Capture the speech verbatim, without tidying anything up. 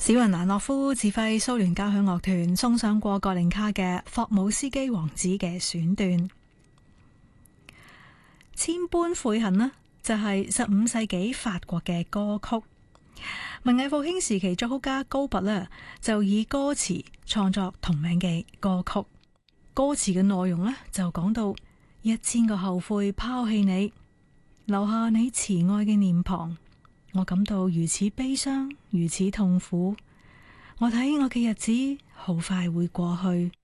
史雲蘭諾夫指揮蘇聯交響樂團送上過葛令卡嘅霍姆斯基王子嘅選段。千般悔恨呢，就係十五世紀法國嘅歌曲。文藝復興時期作曲家高拔呢，就以歌詞創作同名嘅歌曲。歌詞嘅內容呢，就講到一千個後悔拋棄你，留下你慈愛嘅臉龐。我感到如此悲傷，如此痛苦。我睇我嘅日子好快會過去。